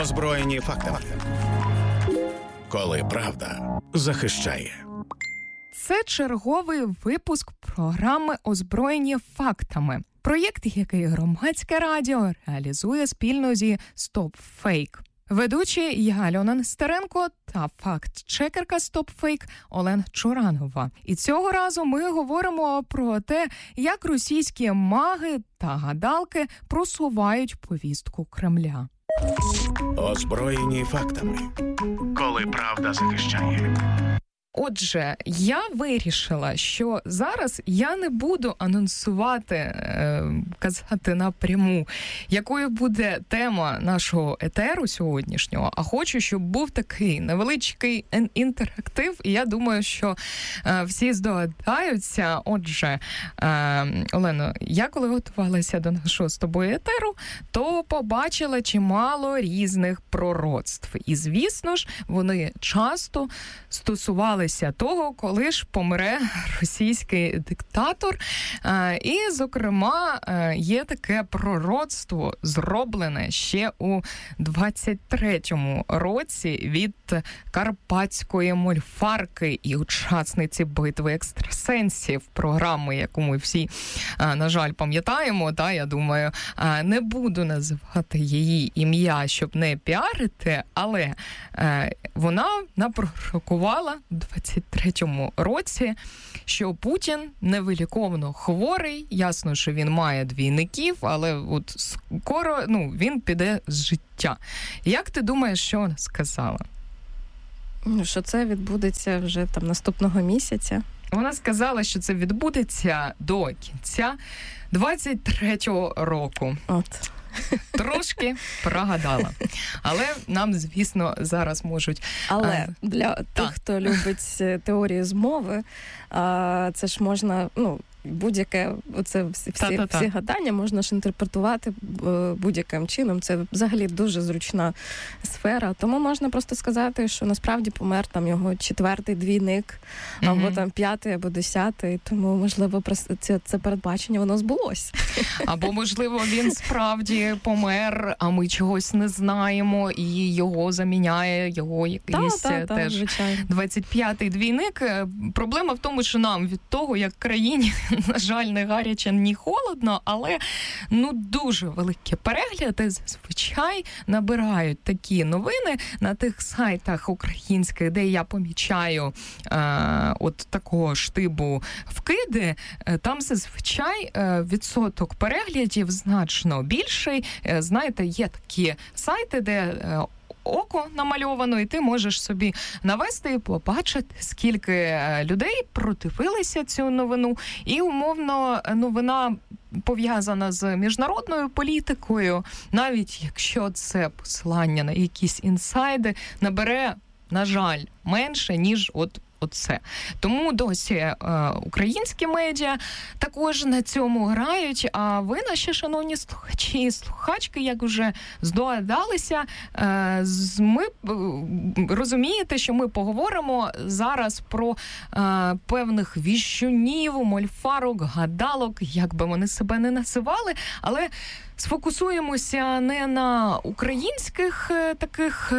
Озброєні фактами. Коли правда захищає. Це черговий випуск програми «Озброєні фактами». Проєкт, який Громадське радіо реалізує спільно зі Stop Fake. Ведучі я, Альона Нестеренко, та факт-чекерка Stop Fake Олена Чуранова. І цього разу ми говоримо про те, як російські маги та гадалки просувають повістку Кремля. Озброєні фактами. Коли правда захищає. Отже, я вирішила, що зараз я не буду анонсувати, казати напряму, якою буде тема нашого етеру сьогоднішнього, а хочу, щоб був такий невеличкий інтерактив, і я думаю, що всі здогадаються. Отже, Олено, я коли готувалася до нашого з тобою етеру, то побачила чимало різних пророцтв. І, звісно ж, вони часто стосувалися того, коли ж помре російський диктатор. І, зокрема, є таке пророцтво, зроблене ще у 23-му році від карпатської мольфарки і учасниці битви екстрасенсів, програми, яку ми всі, на жаль, пам'ятаємо, та, я думаю, не буду називати її ім'я, щоб не піарити, але вона напророкувала у 23-му році, що Путін невиліковно хворий, ясно, що він має двійників, але от скоро, він піде з життя. Як ти думаєш, що вона сказала? Що це відбудеться вже там наступного місяця. Вона сказала, що це відбудеться до кінця 23-го року. От. Трошки прогадала. Але нам, звісно, зараз можуть... Але для тих, хто любить теорії змови, це ж можна, будь-яке, оце всі гадання можна ж інтерпретувати будь-яким чином. Це взагалі дуже зручна сфера. Тому можна просто сказати, що насправді помер там його 4-й двійник, або там 5-й, або 10-й. Тому, можливо, це передбачення, воно збулося. Або, можливо, він справді помер, а ми чогось не знаємо, і його заміняє його якийсь теж 25-й двійник. Проблема в тому, що нам від того, як країні, на жаль, не гаряче, ні холодно, але дуже великі перегляди зазвичай набирають такі новини на тих сайтах українських, де я помічаю от такого штибу вкиди. Там зазвичай відсоток переглядів значно більший. Знаєте, є такі сайти, де око намальовано, і ти можеш собі навести і побачити, скільки людей продивилися цю новину. І, умовно, новина пов'язана з міжнародною політикою, навіть якщо це посилання на якісь інсайди, набере, на жаль, менше, ніж оце. Тому досі українські медіа також на цьому грають, а ви, наші шановні слухачі і слухачки, як вже здогадалися, ми розумієте, що ми поговоримо зараз про певних віщунів, мольфарок, гадалок, як би вони себе не називали, але сфокусуємося не на українських таких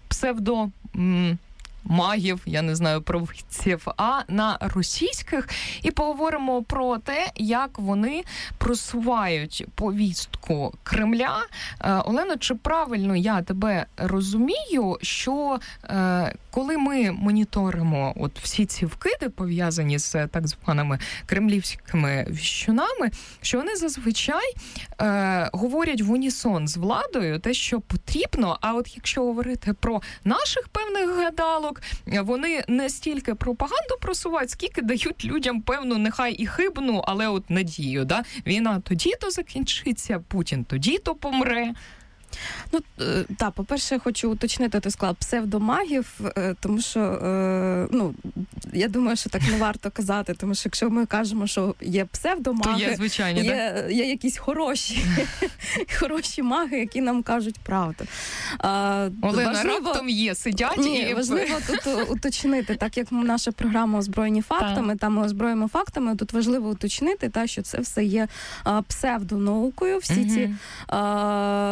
магів, я не знаю, провидців, а на російських, і поговоримо про те, як вони просувають повістку Кремля. Олено, чи правильно я тебе розумію, що коли ми моніторимо от всі ці вкиди, пов'язані з так званими кремлівськими віщунами, що вони зазвичай говорять в унісон з владою те, що потрібно, а от якщо говорити про наших певних гадалок, вони не стільки пропаганду просувають, скільки дають людям певну, нехай і хибну, але от надію, да? Війна тоді-то закінчиться, Путін тоді-то помре. По-перше, я хочу уточнити, ти сказала псевдомагів, тому що, я думаю, що так не варто казати, тому що якщо ми кажемо, що є псевдомаги, то є звичайні, є якісь хороші маги, які нам кажуть правду. Олена, раптом є, сидять і... Важливо тут уточнити, так як наша програма «Озброєні фактами», там ми озброїмо фактами, тут важливо уточнити, що це все є псевдонаукою, всі ці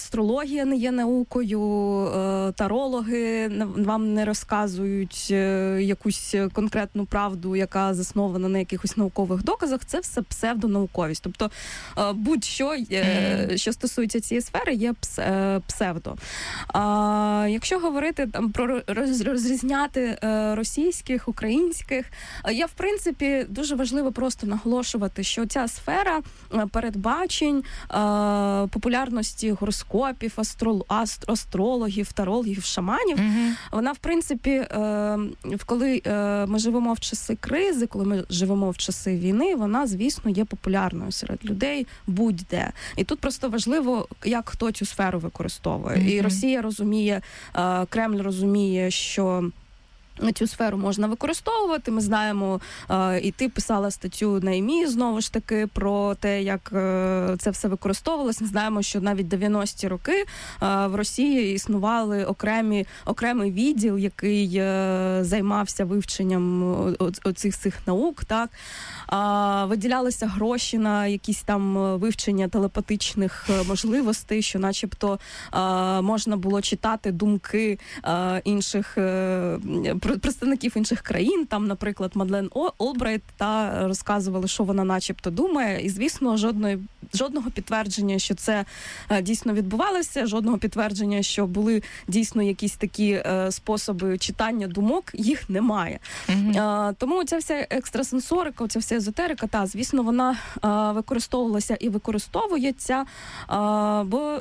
астрологія не є наукою, тарологи вам не розказують якусь конкретну правду, яка заснована на якихось наукових доказах. Це все псевдонауковість. Тобто будь-що, що стосується цієї сфери, є псевдо. Якщо говорити там про розрізняти російських, українських, я, в принципі, дуже важливо просто наголошувати, що ця сфера передбачень, популярності гороскопів, астрологів, тарологів, шаманів, вона, в принципі, коли ми живемо в часи кризи, коли ми живемо в часи війни, вона, звісно, є популярною серед людей будь-де. І тут просто важливо, як хто цю сферу використовує. І Росія розуміє, Кремль розуміє, що цю сферу можна використовувати. Ми знаємо, і ти писала статтю на ІМІ, знову ж таки, про те, як це все використовувалось. Ми знаємо, що навіть 90-ті роки в Росії існували окремий відділ, який займався вивченням оцих цих наук, так? Виділялися гроші на якісь там вивчення телепатичних можливостей, що начебто можна було читати думки інших представників інших країн, там, наприклад, Мадлен Олбрайт, та розказували, що вона начебто думає, і, звісно, жодного підтвердження, що це дійсно відбувалося, жодного підтвердження, що були дійсно якісь такі способи читання думок, їх немає. Тому ця вся екстрасенсорика, ця вся езотерика, звісно, вона використовувалася і використовується, бо,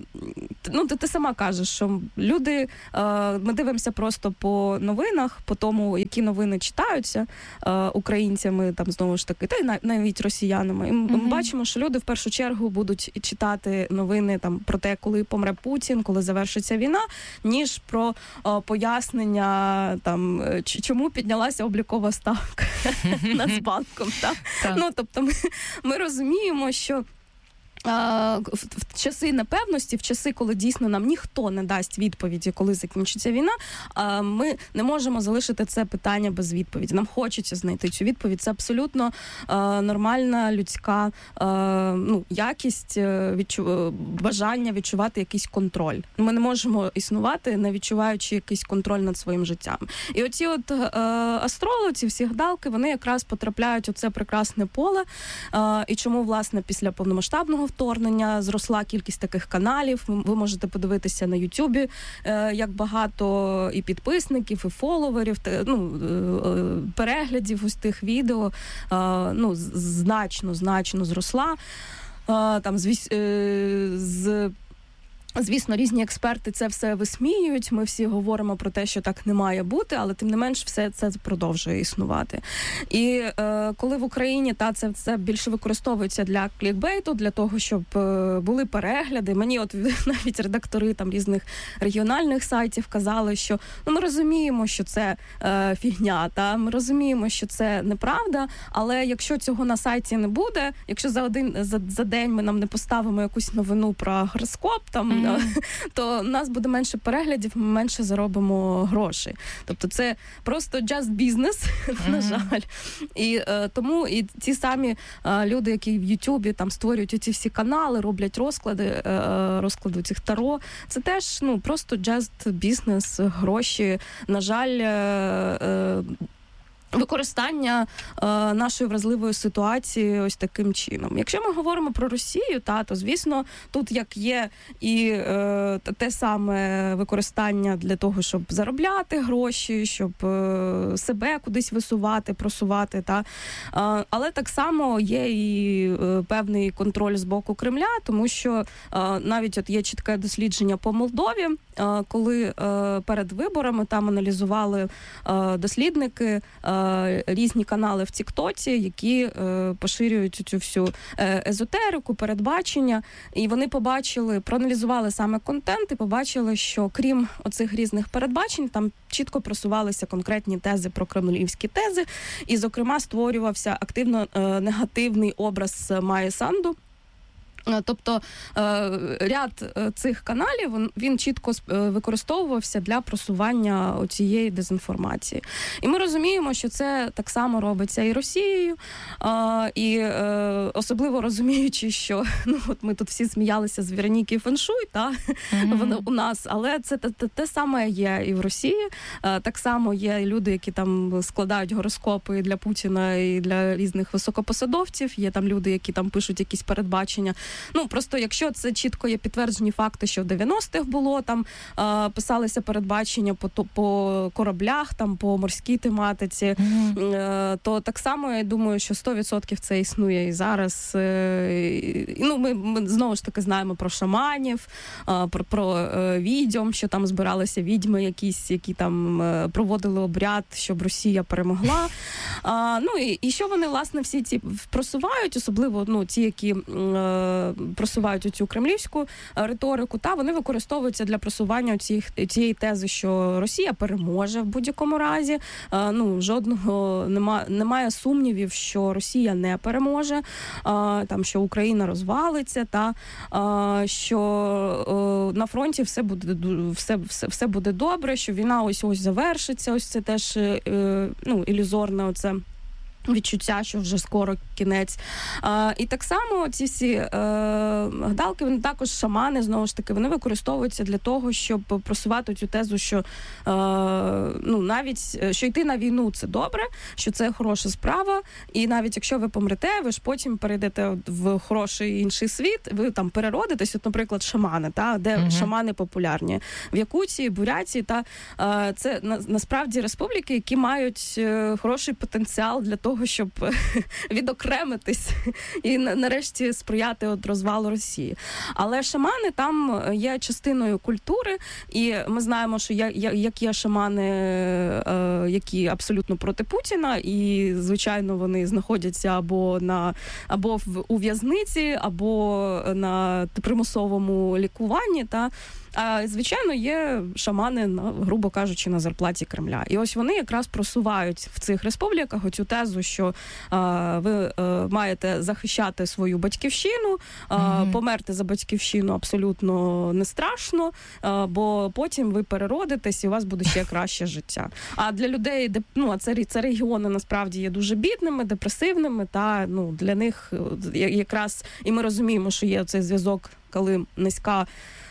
ти сама кажеш, що люди, ми дивимося просто по новинах, по тому, які новини читаються українцями, там, знову ж таки, та й навіть росіянами. І ми бачимо, що люди в першу чергу будуть читати новини там про те, коли помре Путін, коли завершиться війна, ніж про пояснення, там, чому піднялася облікова ставка Нацбанком. Тобто ми розуміємо, що в часи непевності, в часи, коли дійсно нам ніхто не дасть відповіді, коли закінчиться війна, ми не можемо залишити це питання без відповіді. Нам хочеться знайти цю відповідь. Це абсолютно нормальна людська якість, бажання відчувати якийсь контроль. Ми не можемо існувати, не відчуваючи якийсь контроль над своїм життям. І оці астрологи, всі гадалки, вони якраз потрапляють у це прекрасне поле. І чому, власне, після повномасштабного вторгнення зросла кількість таких каналів. Ви можете подивитися на Ютубі, як багато і підписників, і фоловерів, переглядів ось тих відео, значно зросла. Там Звісно, різні експерти це все висміюють, ми всі говоримо про те, що так не має бути, але тим не менш все це продовжує існувати. І коли в Україні це все більше використовується для клікбейту, для того, щоб були перегляди, мені навіть редактори там різних регіональних сайтів казали, що ми розуміємо, що це фігня, ми розуміємо, що це неправда, але якщо цього на сайті не буде, якщо за день ми нам не поставимо якусь новину про гороскоп, то у нас буде менше переглядів, ми менше заробимо грошей. Тобто це просто just business, на жаль. І тому і ті самі люди, які в Ютубі там створюють оці всі канали, роблять розклади цих таро, це теж просто just business, гроші. На жаль, використання нашої вразливої ситуації ось таким чином. Якщо ми говоримо про Росію, то, звісно, тут як є і те саме використання для того, щоб заробляти гроші, щоб себе кудись висувати, просувати, але так само є і певний контроль з боку Кремля, тому що навіть є чітке дослідження по Молдові, коли перед виборами там аналізували дослідники різні канали в Тіктоці, які поширюють цю всю езотерику, передбачення, і вони проаналізували саме контент і побачили, що крім оцих різних передбачень, там чітко просувалися конкретні тези про кремлівські тези, і, зокрема, створювався активно негативний образ Майї Санду, Тобто ряд цих каналів, він чітко використовувався для просування цієї дезінформації. І ми розуміємо, що це так само робиться і Росією, і особливо розуміючи, що от ми тут всі сміялися з Вероніки Феншуй, у нас, але це те саме є і в Росії. Так само є люди, які там складають гороскопи для Путіна і для різних високопосадовців, є там люди, які там пишуть якісь передбачення. Просто якщо це чітко є підтверджені факти, що в 90-х було, там писалися передбачення по кораблях, там по морській тематиці, то так само, я думаю, що 100% це існує і зараз. Ми знову ж таки знаємо про шаманів, про відьом, що там збиралися відьми якісь, які там проводили обряд, щоб Росія перемогла. І що вони, власне, всі ці просувають, особливо ті, які просувають оцю кремлівську риторику, вони використовуються для просування цієї тези, що Росія переможе в будь-якому разі. Жодного немає сумнівів, що Росія не переможе, що Україна розвалиться, що на фронті все буде добре, що війна ось завершиться. Ось це теж ілюзорне оце відчуття, що вже скоро кінець. І так само ці всі гадалки, вони також шамани, знову ж таки, вони використовуються для того, щоб просувати цю тезу, що навіть, що йти на війну – це добре, що це хороша справа, і навіть якщо ви помрете, ви ж потім перейдете в хороший інший світ, ви там переродитесь, от, наприклад, шамани, де шамани популярні. В Якутії, Бурятії, це насправді республіки, які мають хороший потенціал для того, щоб відокремитись і нарешті сприяти розвалу Росії. Але шамани там є частиною культури, і ми знаємо, що як є шамани, які абсолютно проти Путіна, і, звичайно, вони знаходяться або у в'язниці, або на примусовому лікуванні, А, звичайно, є шамани, грубо кажучи, на зарплаті Кремля. І ось вони якраз просувають в цих республіках оцю тезу, що ви маєте захищати свою батьківщину, померти за батьківщину абсолютно не страшно, бо потім ви переродитесь і у вас буде ще краще життя. А для людей, це регіони насправді є дуже бідними, депресивними, для них якраз, і ми розуміємо, що є цей зв'язок, коли низька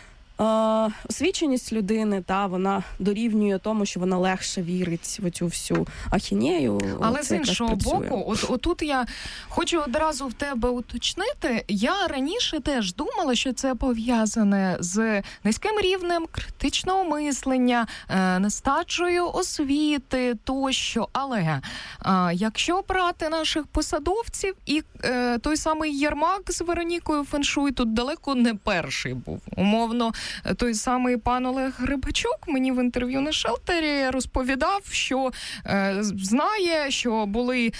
освіченість людини, вона дорівнює тому, що вона легше вірить в цю всю ахінею. Але з іншого боку, отут я хочу одразу в тебе уточнити, я раніше теж думала, що це пов'язане з низьким рівнем критичного мислення, нестачею освіти тощо. Але якщо брати наших посадовців, і той самий Єрмак з Веронікою Феншуй тут далеко не перший був. Умовно, той самий пан Олег Грибачук мені в інтерв'ю на Шелтері розповідав, що знає, що були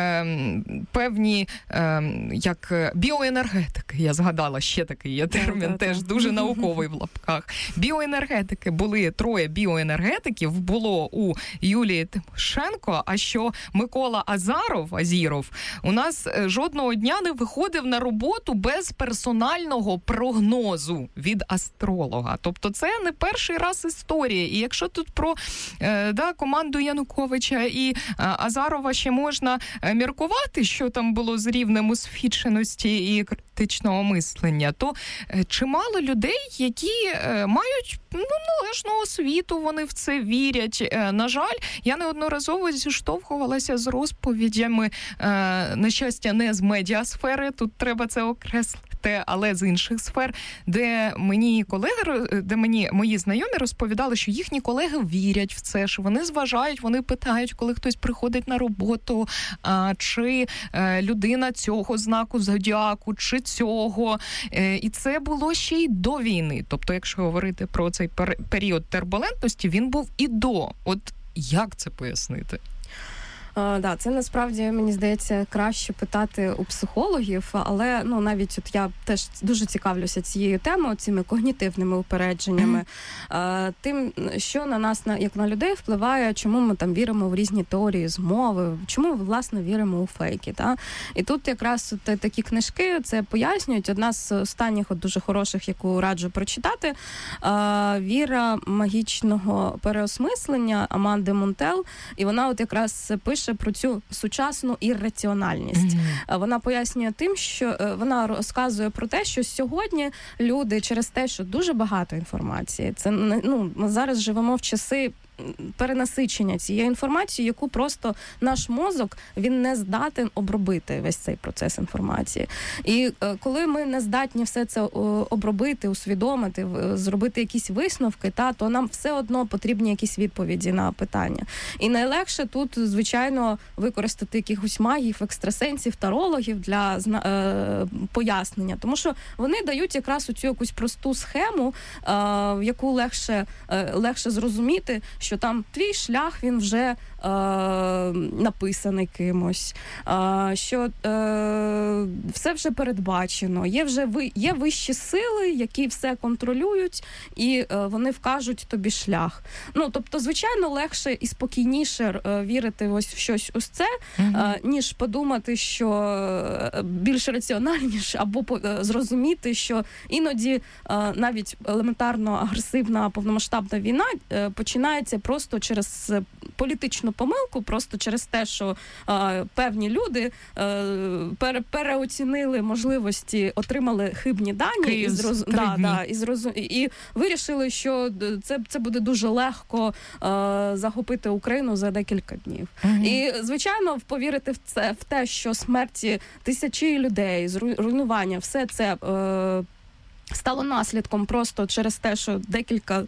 певні як біоенергетики. Я згадала, ще такий є термін, теж дуже науковий в лапках. Біоенергетики були, 3 біоенергетиків було у Юлії Тимошенко, а що Микола Азіров у нас жодного дня не виходив на роботу без персонального прогнозу від астролога. Тобто це не перший раз історія. І якщо тут про команду Януковича і Азарова ще можна міркувати, що там було з рівнем освіченості і критичного мислення, то чимало людей, які мають належну освіту, вони в це вірять. На жаль, я неодноразово зіштовхувалася з розповідями, на щастя, не з медіасфери, тут треба це окреслити, але з інших сфер, де мені мої знайомі розповідали, що їхні колеги вірять в це, що вони зважають, вони питають, коли хтось приходить на роботу, чи людина цього знаку зодіаку, чи цього. І це було ще й до війни. Тобто, якщо говорити про цей період турбулентності, він був і до. От як це пояснити? Це насправді, мені здається, краще питати у психологів, але навіть от я теж дуже цікавлюся цією темою, цими когнітивними упередженнями, тим, що на нас, як на людей, впливає, чому ми там віримо в різні теорії змови, чому ми, власне, віримо у фейки. І тут якраз такі книжки це пояснюють. Одна з останніх дуже хороших, яку раджу прочитати, «Віра магічного переосмислення» Аманди Монтел, і вона от якраз пише про цю сучасну ірраціональність. Вона пояснює тим, що вона розказує про те, що сьогодні люди через те, що дуже багато інформації, це ми зараз живемо в часи перенасичення цієї інформації, яку просто наш мозок, він не здатен обробити весь цей процес інформації. І коли ми не здатні все це обробити, усвідомити, зробити якісь висновки, то нам все одно потрібні якісь відповіді на питання. І найлегше тут, звичайно, використати якихось магів, екстрасенсів, тарологів для пояснення. Тому що вони дають якраз оцю якусь просту схему, в яку легше зрозуміти, що там твій шлях, він вже написаний кимось, що все вже передбачено, є вищі сили, які все контролюють, і вони вкажуть тобі шлях. Тобто, звичайно, легше і спокійніше вірити ось в щось ось це, ніж подумати, що більш раціональніше, або зрозуміти, що іноді навіть елементарно агресивна повномасштабна війна починається просто через політичну помилку, просто через те, що певні люди переоцінили можливості, отримали хибні дані і вирішили, що це буде дуже легко захопити Україну за декілька днів. І, звичайно, повірити в те, що смерті тисячі людей, руйнування, все це стало наслідком просто через те, що декілька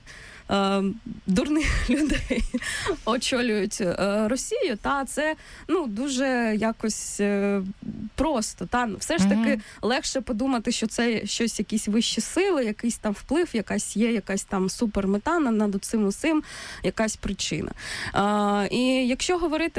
дурних людей очолюють Росію, це дуже якось просто. Все ж таки легше подумати, що це щось, якісь вищі сили, якийсь там вплив, якась там супермета над цим усім, якась причина. І якщо говорити